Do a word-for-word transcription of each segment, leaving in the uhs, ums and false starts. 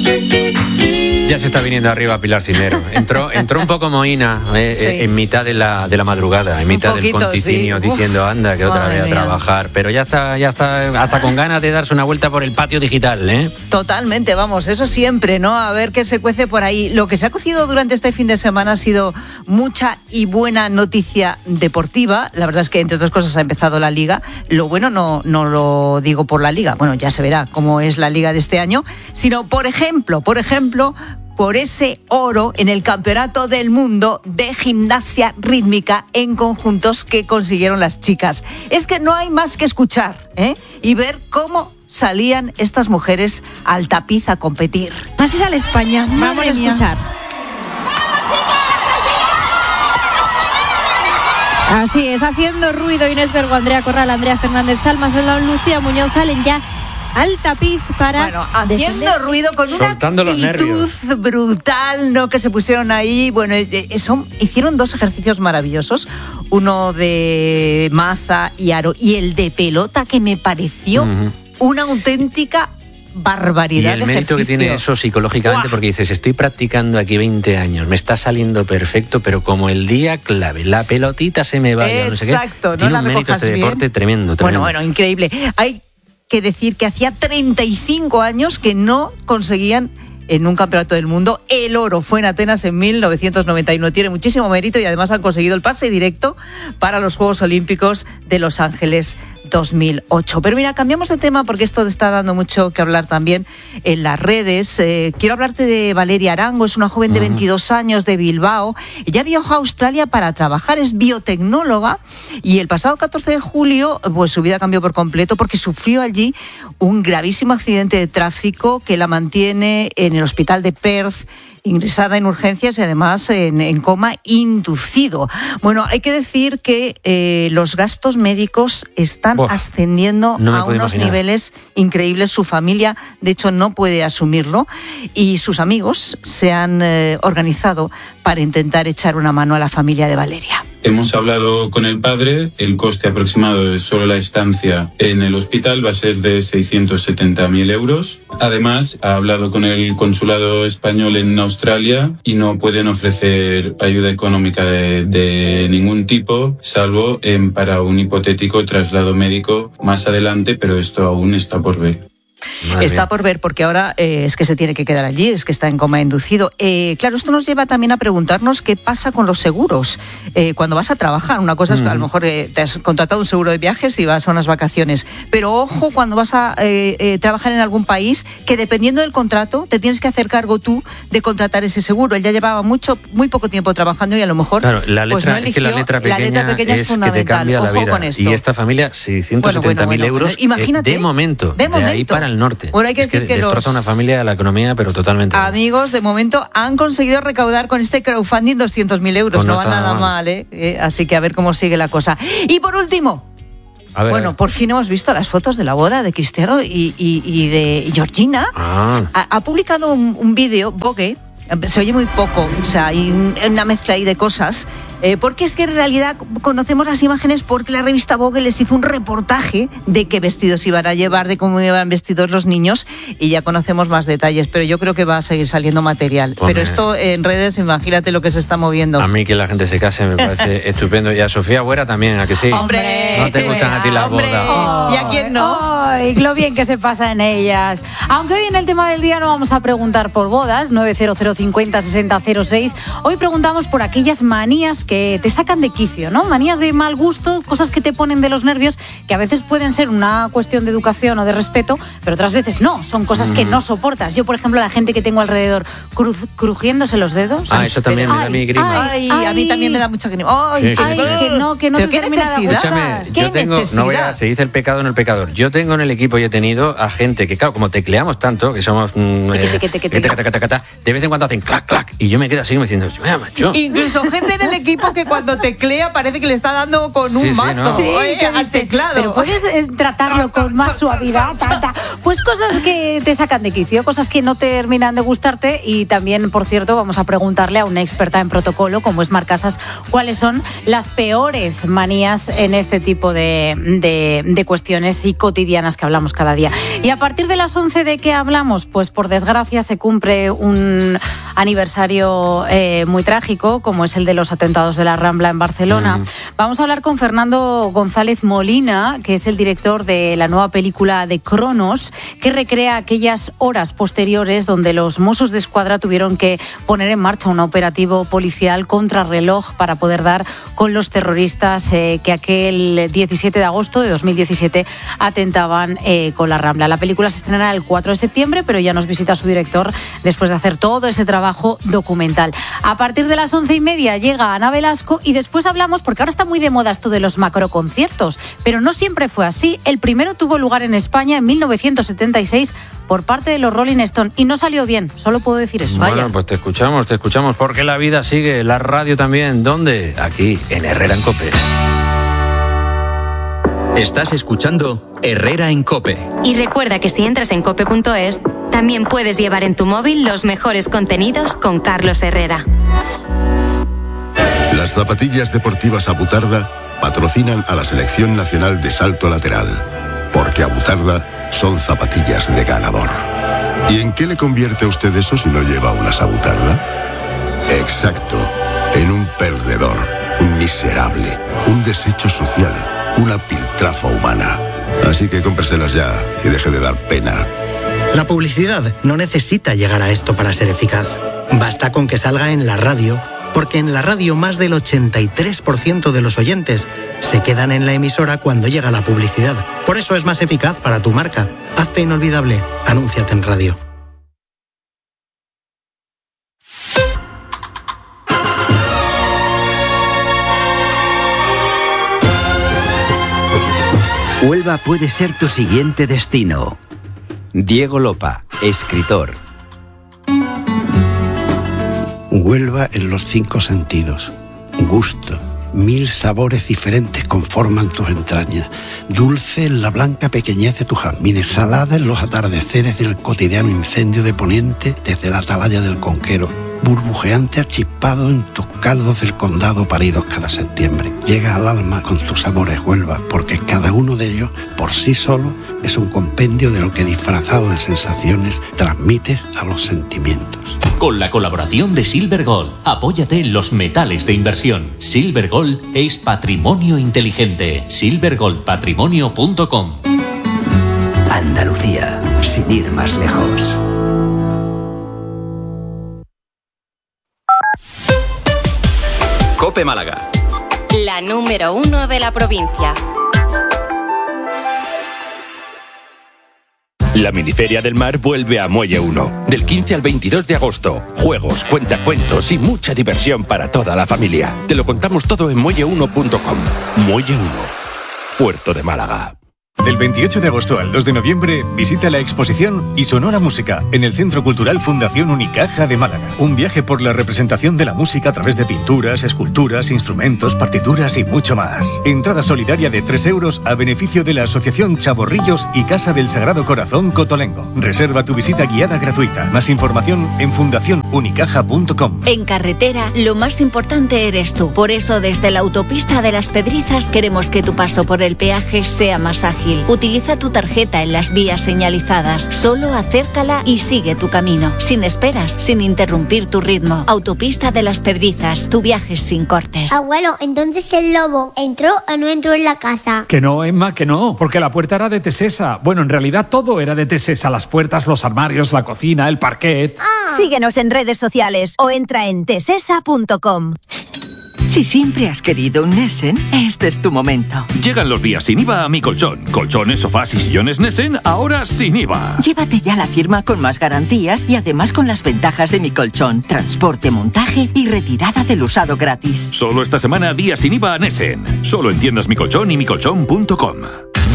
Ya se está viniendo arriba Pilar Cisneros. Entró, entró un poco mohína eh, sí. eh, en mitad de la, de la madrugada, en mitad poquito, del ponticinio, sí. diciendo anda que otra vez a trabajar. Pero ya está, ya está hasta con ganas de darse una vuelta por el patio digital, ¿eh? Totalmente, vamos, eso siempre, ¿no? A ver qué se cuece por ahí. Lo que se ha cocido durante este fin de semana ha sido mucha y buena noticia deportiva. La verdad es que, entre otras cosas, ha empezado la Liga. Lo bueno no, no lo digo por la Liga, bueno, ya se verá cómo es la Liga de este año, sino, por ejemplo, por ejemplo, por ese oro en el Campeonato del Mundo de Gimnasia Rítmica en conjuntos que consiguieron las chicas. Es que no hay más que escuchar, ¿eh? Y ver cómo salían estas mujeres al tapiz a competir. Así sale España. Vamos a escuchar. Así es, haciendo ruido Inés Bergo, Andrea Corral, Andrea Fernández Salmas, Lucía Muñoz salen ya al tapiz para bueno, haciendo defender. ruido con una Soltando actitud brutal, ¿no? Que se pusieron ahí. Bueno, eso, hicieron dos ejercicios maravillosos, uno de maza y aro y el de pelota, que me pareció uh-huh. una auténtica barbaridad. Y el mérito ejercicio. que tiene eso psicológicamente, ¡Buah! Porque dices, estoy practicando aquí veinte años, me está saliendo perfecto, pero como el día clave, la pelotita se me vaya, no sé qué. Exacto, tiene no un mérito este bien. deporte tremendo, tremendo. Bueno, bueno, increíble. Hay que decir que hacía treinta y cinco años que no conseguían en un campeonato del mundo el oro. Fue en Atenas en mil novecientos noventa y uno. Tiene muchísimo mérito y además han conseguido el pase directo para los Juegos Olímpicos de Los Ángeles dos mil ocho. Pero mira, cambiamos de tema porque esto está dando mucho que hablar también en las redes. Eh, quiero hablarte de Valeria Arango, es una joven de veintidós años de Bilbao. Ella viajó a Australia para trabajar, es biotecnóloga y el pasado catorce de julio pues su vida cambió por completo porque sufrió allí un gravísimo accidente de tráfico que la mantiene en el hospital de Perth, ingresada en urgencias y además en, en coma inducido. Bueno, hay que decir que eh, los gastos médicos están Uf, ascendiendo no a unos imaginar. niveles increíbles. Su familia, de hecho, no puede asumirlo y sus amigos se han eh, organizado para intentar echar una mano a la familia de Valeria. Hemos hablado con el padre, el coste aproximado de solo la estancia en el hospital va a ser de seiscientos setenta mil euros. Además, ha hablado con el consulado español en Australia y no pueden ofrecer ayuda económica de, de ningún tipo, salvo en, para un hipotético traslado médico más adelante, pero esto aún está por ver. Madre está mía. por ver, porque ahora eh, es que se tiene que quedar allí, es que está en coma inducido. Eh, claro, esto nos lleva también a preguntarnos qué pasa con los seguros eh, cuando vas a trabajar. Una cosa es que a lo mejor eh, te has contratado un seguro de viajes y vas a unas vacaciones, pero ojo cuando vas a eh, eh, trabajar en algún país, que dependiendo del contrato te tienes que hacer cargo tú de contratar ese seguro. Él ya llevaba mucho, muy poco tiempo trabajando y a lo mejor claro, la letra, pues no eligió, es que la letra pequeña, la letra pequeña es, es fundamental. Que te cambia ojo la vida. Con esto. Y esta familia, seiscientos setenta mil bueno, bueno, euros bueno, imagínate, de momento, de, momento. de ahí para el norte. Bueno, hay que es decir que, que destroza los una familia, la economía, pero totalmente. Amigos, de momento han conseguido recaudar con este crowdfunding doscientos mil euros. Pues no, no va nada mal, mal ¿eh? ¿eh? Así que a ver cómo sigue la cosa. Y por último, a ver, bueno, a ver. por fin hemos visto las fotos de la boda de Cristiano y, y, y de Georgina. Ah. Ha, ha publicado un, un vídeo, Vogue. Se oye muy poco, o sea, hay una mezcla ahí de cosas, eh, porque es que en realidad conocemos las imágenes porque la revista Vogue les hizo un reportaje de qué vestidos iban a llevar, de cómo iban vestidos los niños, y ya conocemos más detalles, pero yo creo que va a seguir saliendo material. Hombre. Pero esto en redes, imagínate lo que se está moviendo. A mí que la gente se case me parece estupendo, y a Sofía Buera también, ¿a que sí? ¡Hombre! ¿No te gustan a ti las ¡Hombre! bodas? Oh. ¿Y a quién no? ¡Ay, lo bien que se pasa en ellas! Aunque hoy en el tema del día no vamos a preguntar por bodas, nueve cero cero cincuenta sesenta cero seis. Hoy preguntamos por aquellas manías que te sacan de quicio, ¿no? Manías de mal gusto, cosas que te ponen de los nervios, que a veces pueden ser una cuestión de educación o de respeto, pero otras veces no, son cosas mm. que no soportas. Yo, por ejemplo, la gente que tengo alrededor cruz, crujiéndose los dedos. Ah, eso también pero, me da mi grima. Ay, ay, a mí también me da mucha grima. Ay, sí, sí, ay sí. que no, que no te ¿qué termina necesidad? de Escúchame, ¿Qué yo tengo, necesidad? no voy a, se dice el pecado no el pecador. Yo tengo en el equipo y he tenido a gente que, claro, como tecleamos tanto, que somos mm, eh, de vez en cuando hacen clac, clac, y yo me quedo así me diciendo, macho. Incluso gente en el equipo tipo que cuando teclea parece que le está dando con un sí, sí, mazo ¿no? Sí, eh, al teclado. Pero puedes eh, tratarlo con más suavidad. Tanta. Pues cosas que te sacan de quicio, cosas que no terminan de gustarte. Y también, por cierto, vamos a preguntarle a una experta en protocolo, como es Mar Casas, cuáles son las peores manías en este tipo de, de, de cuestiones y cotidianas que hablamos cada día. Y a partir de las once, ¿de qué hablamos? Pues por desgracia se cumple un aniversario eh, muy trágico, como es el de los atentados de la Rambla en Barcelona. Mm. Vamos a hablar con Fernando González Molina, que es el director de la nueva película de Cronos, que recrea aquellas horas posteriores donde los Mossos de Escuadra tuvieron que poner en marcha un operativo policial contrarreloj para poder dar con los terroristas eh, que aquel diecisiete de agosto de dos mil diecisiete atentaban eh, con la Rambla. La película se estrenará el cuatro de septiembre, pero ya nos visita su director después de hacer todo ese trabajo documental. A partir de las once y media llega Ana Velasco y después hablamos, porque ahora está muy de moda esto de los macroconciertos, pero no siempre fue así. El primero tuvo lugar en España en mil novecientos setenta y seis por parte de los Rolling Stones y no salió bien, solo puedo decir eso. Bueno, Vaya. pues te escuchamos, te escuchamos, porque la vida sigue, la radio también. ¿Dónde? Aquí, en Herrera en COPE. Estás escuchando Herrera en COPE. Y recuerda que si entras en cope punto es, también puedes llevar en tu móvil los mejores contenidos con Carlos Herrera. Las zapatillas deportivas Abutarda patrocinan a la Selección Nacional de Salto Lateral, porque Abutarda son zapatillas de ganador. ¿Y en qué le convierte a usted eso si no lleva unas Abutarda? Exacto, en un perdedor, un miserable, un desecho social, una piltrafa humana. Así que cómpreselas ya y deje de dar pena. La publicidad no necesita llegar a esto para ser eficaz. Basta con que salga en la radio, porque en la radio más del ochenta y tres por ciento de los oyentes se quedan en la emisora cuando llega la publicidad. Por eso es más eficaz para tu marca. Hazte inolvidable. Anúnciate en radio. Huelva puede ser tu siguiente destino. Diego Lopa, escritor. Huelva en los cinco sentidos. Gusto. Mil sabores diferentes conforman tus entrañas. Dulce en la blanca pequeñez de tus jazmines, salada en los atardeceres del cotidiano incendio de Poniente desde la atalaya del Conquero, burbujeante achispado en tus caldos del condado paridos cada septiembre. Llega al alma con tus sabores, Huelva, porque cada uno de ellos por sí solo es un compendio de lo que disfrazado de sensaciones transmites a los sentimientos. Con la colaboración de Silver Gold, apóyate en los metales de inversión. Silver Gold es patrimonio inteligente. silver gold patrimonio punto com. Andalucía, sin ir más lejos. COPE Málaga. La número uno de la provincia. La Miniferia del Mar vuelve a Muelle uno. Del quince al veintidós de agosto. Juegos, cuentacuentos y mucha diversión para toda la familia. Te lo contamos todo en muelle uno punto com. Muelle uno. Puerto de Málaga. Del veintiocho de agosto al dos de noviembre, visita la exposición Y sonó la música en el Centro Cultural Fundación Unicaja de Málaga. Un viaje por la representación de la música a través de pinturas, esculturas, instrumentos, partituras y mucho más. Entrada solidaria de tres euros a beneficio de la Asociación Chavorrillos y Casa del Sagrado Corazón Cotolengo. Reserva tu visita guiada gratuita. Más información en fundación unicaja punto com. En carretera, lo más importante eres tú. Por eso, desde la autopista de Las Pedrizas queremos que tu paso por el peaje sea más ágil. Utiliza tu tarjeta en las vías señalizadas. Solo acércala y sigue tu camino. Sin esperas, sin interrumpir tu ritmo. Autopista de Las Pedrizas. Tu viaje sin cortes. Abuelo, entonces el lobo ¿entró o no entró en la casa? Que no, Emma, que no. Porque la puerta era de Tesesa. Bueno, en realidad todo era de Tesesa. Las puertas, los armarios, la cocina, el parquet. Ah. Síguenos en redes sociales o entra en tesesa punto com. Si siempre has querido un Nessen, este es tu momento. Llegan los días sin I V A a Mi Colchón. Colchones, sofás y sillones Nessen, ahora sin I V A. Llévate ya la firma con más garantías y además con las ventajas de Mi Colchón. Transporte, montaje y retirada del usado gratis. Solo esta semana, días sin I V A a Nessen. Solo en tiendas Mi Colchón y mi colchón punto com.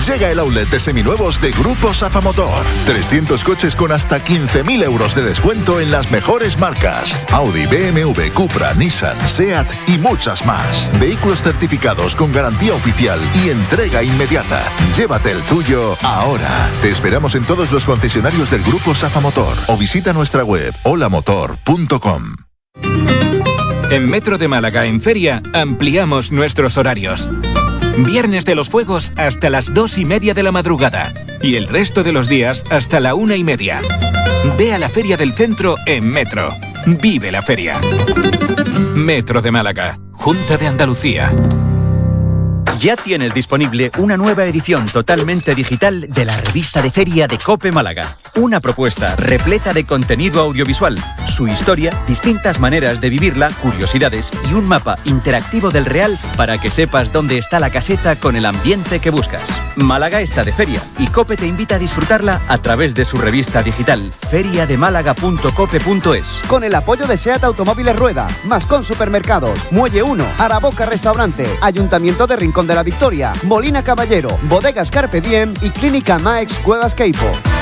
Llega el outlet de seminuevos de Grupo Safamotor. trescientos coches con hasta quince mil euros de descuento en las mejores marcas. Audi, B M W, Cupra, Nissan, SEAT y muchas más. Vehículos certificados con garantía oficial y entrega inmediata. Llévate el tuyo ahora. Te esperamos en todos los concesionarios del Grupo Safamotor o visita nuestra web hola motor punto com. En Metro de Málaga en Feria ampliamos nuestros horarios. Viernes de los Fuegos hasta las dos y media de la madrugada y el resto de los días hasta la una y media. Ve a la Feria del Centro en Metro. Vive la feria. Metro de Málaga, Junta de Andalucía. Ya tienes disponible una nueva edición totalmente digital de la revista de feria de COPE Málaga. Una propuesta repleta de contenido audiovisual, su historia, distintas maneras de vivirla, curiosidades y un mapa interactivo del Real para que sepas dónde está la caseta con el ambiente que buscas. Málaga está de feria y COPE te invita a disfrutarla a través de su revista digital feria de málaga punto cope punto es. Con el apoyo de SEAT Automóviles Rueda, Mascón Supermercados, Muelle uno, Araboca Restaurante, Ayuntamiento de Rincón de la Victoria, Molina Caballero, Bodegas Carpe Diem y Clínica Maex Cuevas Queipo.